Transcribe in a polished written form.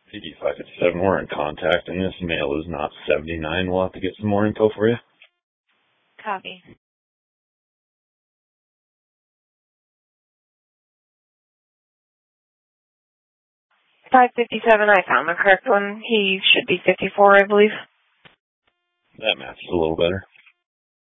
PD557, we're in contact, and this male is not 79. We'll have to get some more info for you. Copy. 557, I found the correct one. He should be 54, I believe. That matches a little better.